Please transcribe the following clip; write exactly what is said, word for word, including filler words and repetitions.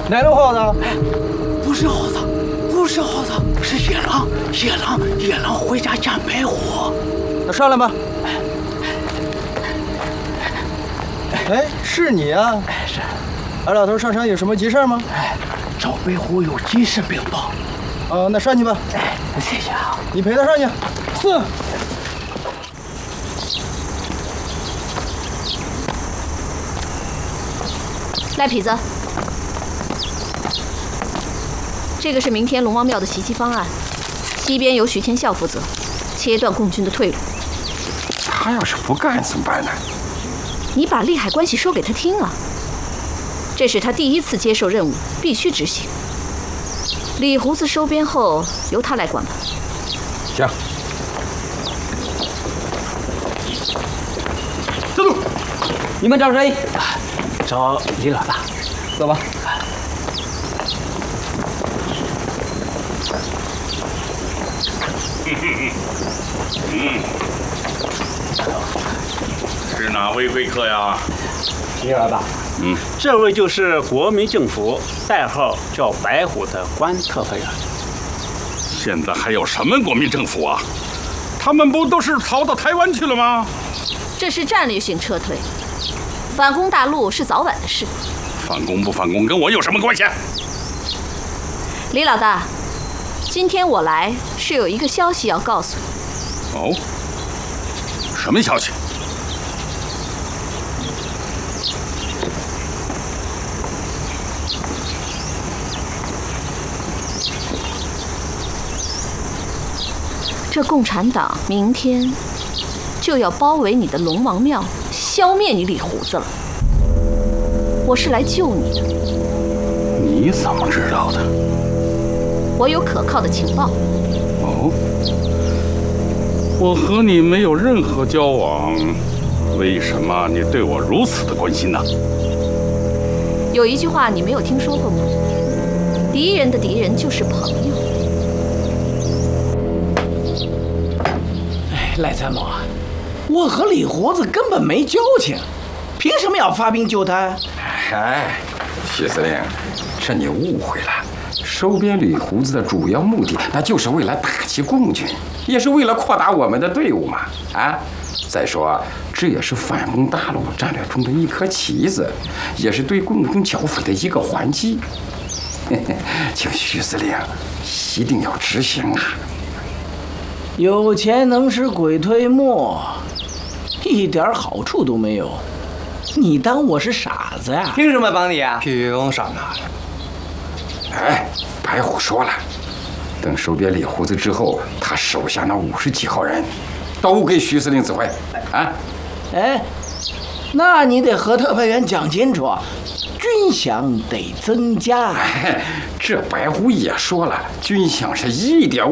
哪头耗子？ 不是耗子，不是耗子，是野狼！野狼！野狼回家见白虎。 那上来吧。哎，是你啊？ 哎，是。 俺老头上山有什么急事吗？ 哎，找白虎有急事禀报。 哦，那上去吧。 哎，谢谢啊。 你陪他上去。是。 赖痞子，这个是明天龙王庙的袭击方案，西边由徐天笑负责，切断共军的退路。 他要是不干怎么办呢？ 你把利害关系说给他听啊！这是他第一次接受任务，必须执行。李胡子收编后，由他来管吧。 行。 站住！你们找谁？ 找李老大。 走吧。 嗯，是哪位贵客呀？ 李老大， 嗯， 这位就是国民政府代号叫白虎的关特派员。 现在还有什么国民政府啊？他们不都是逃到台湾去了吗？ 这是战略性撤退，反攻大陆是早晚的事。 反攻不反攻跟我有什么关系？ 李老大，今天我来是有一个消息要告诉你。 哦，什么消息？ 这共产党明天就要包围你的龙王庙，消灭你李胡子了。我是来救你的。 你怎么知道的？ 我有可靠的情报。 哦，我和你没有任何交往，为什么你对我如此的关心呢？ 有一句话你没有听说过吗？敌人的敌人就是朋友。 哎，赖参谋啊，我和李胡子根本没交情，凭什么要发兵救他？ 哎，徐司令，这你误会了。收编李胡子的主要目的，那就是为了打击共军，也是为了扩大我们的队伍嘛。啊，再说，这也是反攻大陆战略中的一颗棋子，也是对共军剿匪的一个还击。请徐司令一定要执行啊！ 有钱能使鬼推磨，一点好处都没有。你当我是傻子呀？ 凭什么帮你啊？ 凭什么？ 哎，白虎说了，等收编李胡子之后，他手下那五十几号人，都给徐司令指挥。啊， 哎，那你得和特派员讲清楚，军饷得增加。 哎，这白虎也说了，军饷是一点